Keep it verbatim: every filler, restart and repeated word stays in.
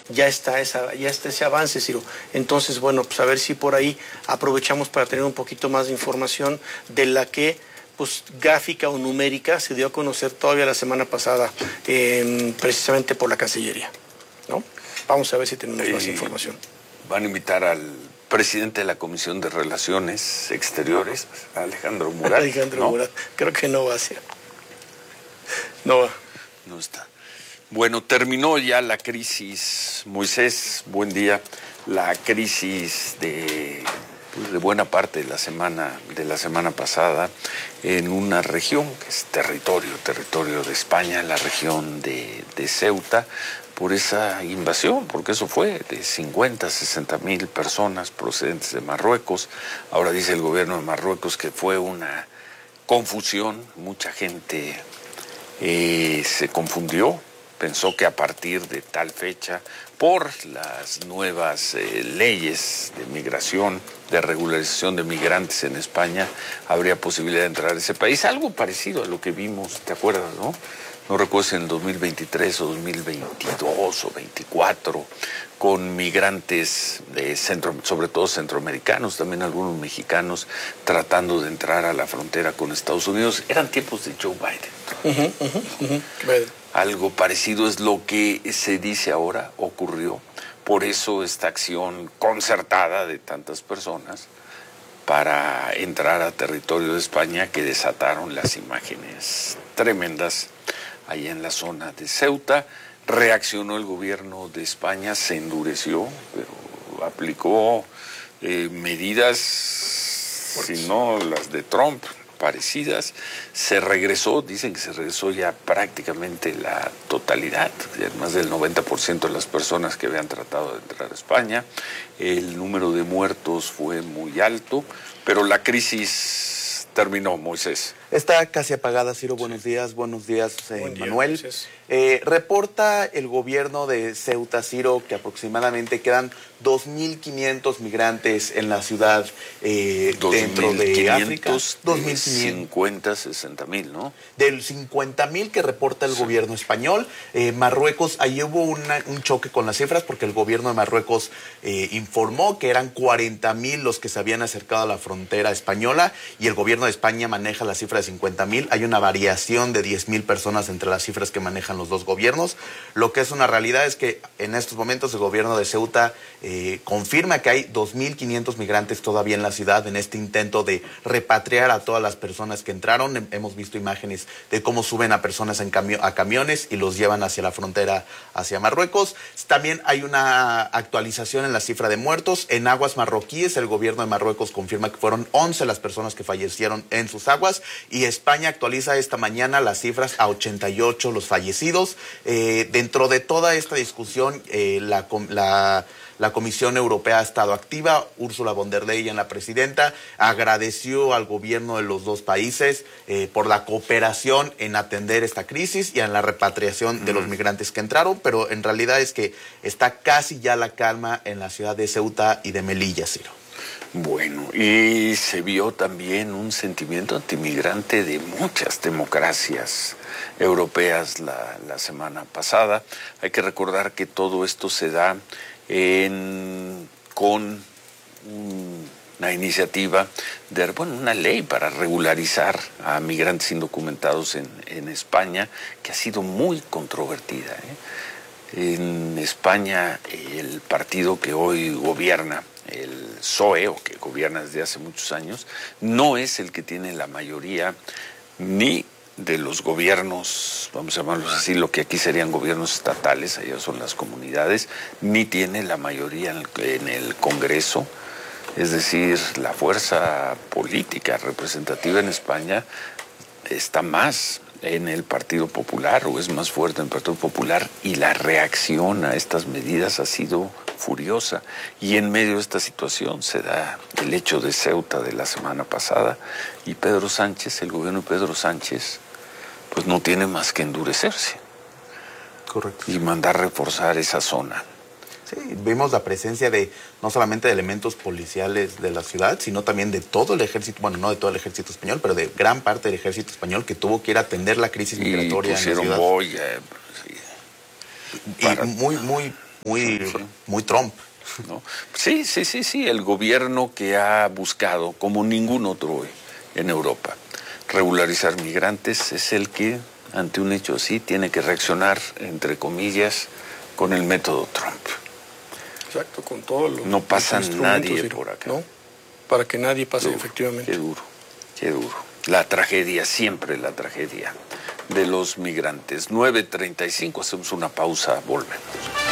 ya está, esa, ya está ese avance, Ciro. Entonces, bueno, pues a ver si por ahí aprovechamos para tener un poquito más de información de la que, pues, gráfica o numérica se dio a conocer todavía la semana pasada, eh, precisamente por la Cancillería, ¿no? Vamos a ver si tenemos más información. Van a invitar al presidente de la Comisión de Relaciones Exteriores, Alejandro Murat. Alejandro ¿no? Murat, creo que no va a ser. No va. No está. Bueno, terminó ya la crisis, Moisés, buen día, la crisis de, pues, de buena parte de la semana, de la semana pasada en una región que es territorio, territorio de España, la región de, de Ceuta, por esa invasión, porque eso fue de cincuenta, sesenta mil personas procedentes de Marruecos. Ahora dice el gobierno de Marruecos que fue una confusión, mucha gente eh, se confundió, pensó que a partir de tal fecha, por las nuevas eh, leyes de migración, de regularización de migrantes en España, habría posibilidad de entrar a ese país. Algo parecido a lo que vimos, ¿te acuerdas, no? No recuerdo si en el dos mil veintitrés o dos mil veintidós o veinticuatro, con migrantes de centro, sobre todo centroamericanos, también algunos mexicanos, tratando de entrar a la frontera con Estados Unidos. Eran tiempos de Joe Biden. Uh-huh, uh-huh, uh-huh. Bueno. Algo parecido es lo que se dice ahora ocurrió. Por eso esta acción concertada de tantas personas para entrar a territorio de España, que desataron las imágenes tremendas allá en la zona de Ceuta. Reaccionó el gobierno de España, se endureció, pero aplicó eh, medidas, si no las de Trump, parecidas. Se regresó, dicen que se regresó ya prácticamente la totalidad, más del noventa por ciento de las personas que habían tratado de entrar a España. El número de muertos fue muy alto, pero la crisis terminó, Moisés. Está casi apagada, Ciro. Buenos días, buenos días, eh, Buen día, Manuel. Moisés. Eh, reporta el gobierno de Ceuta, Ciro, que aproximadamente quedan dos mil quinientos migrantes en la ciudad eh, dentro de África. dos mil quinientos, cincuenta, sesenta mil, ¿no? Del cincuenta mil que reporta el sí. gobierno español. Eh, Marruecos, ahí hubo una, un choque con las cifras porque el gobierno de Marruecos eh, informó que eran cuarenta mil los que se habían acercado a la frontera española y el gobierno de España maneja la cifra de cincuenta mil. Hay una variación de diez mil personas entre las cifras que manejan los dos gobiernos. Lo que es una realidad es que en estos momentos el gobierno de Ceuta eh, confirma que hay dos mil quinientos migrantes todavía en la ciudad en este intento de repatriar a todas las personas que entraron. Hemos visto imágenes de cómo suben a personas en cami- a camiones y los llevan hacia la frontera, hacia Marruecos. También hay una actualización en la cifra de muertos. En aguas marroquíes, el gobierno de Marruecos confirma que fueron once las personas que fallecieron en sus aguas y España actualiza esta mañana las cifras a ochenta y ocho los fallecidos. Eh, dentro de toda esta discusión, eh, la, la, la Comisión Europea ha estado activa. Ursula von der Leyen, la presidenta, agradeció al gobierno de los dos países eh, por la cooperación en atender esta crisis y en la repatriación de los migrantes que entraron, pero en realidad es que está casi ya la calma en la ciudad de Ceuta y de Melilla, Ciro. Bueno, y se vio también un sentimiento antimigrante de muchas democracias europeas la, la semana pasada. Hay que recordar que todo esto se da en, con una iniciativa, de bueno, una ley para regularizar a migrantes indocumentados en, en España, que ha sido muy controvertida, ¿eh? En España, el partido que hoy gobierna, el P S O E, o que gobierna desde hace muchos años, no es el que tiene la mayoría ni de los gobiernos, vamos a llamarlos así, lo que aquí serían gobiernos estatales, allá son las comunidades, ni tiene la mayoría en el, en el Congreso. Es decir, la fuerza política representativa en España está más en el Partido Popular, o es más fuerte en el Partido Popular, y la reacción a estas medidas ha sido furiosa. Y en medio de esta situación se da el hecho de Ceuta de la semana pasada, y Pedro Sánchez, el gobierno de Pedro Sánchez, pues no tiene más que endurecerse. Correcto. Y mandar reforzar esa zona. Sí, vimos la presencia de no solamente de elementos policiales de la ciudad, sino también de todo el ejército, bueno, no de todo el ejército español, pero de gran parte del ejército español que tuvo que ir a atender la crisis migratoria y pusieron en la ciudad. boya, sí, y para... muy, muy, muy, muy Trump. ¿No? Sí, sí, sí, sí, el gobierno que ha buscado, como ningún otro hoy en Europa, regularizar migrantes es el que, ante un hecho así, tiene que reaccionar, entre comillas, con el método Trump. Exacto, con todo lo, no pasa nadie Ciro, por acá. ¿no? Para que nadie pase, Duro, efectivamente. Qué duro, qué duro. La tragedia, siempre la tragedia de los migrantes. nueve treinta y cinco, hacemos una pausa, volvemos.